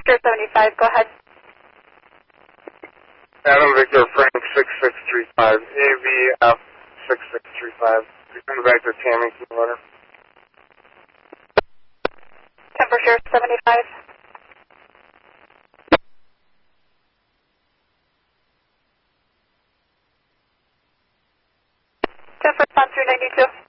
Victor 75, go ahead. Adam Victor Frank 6635, AVF 6635. Return back to Tammy, letter. Temperature 75. Jeff response 392.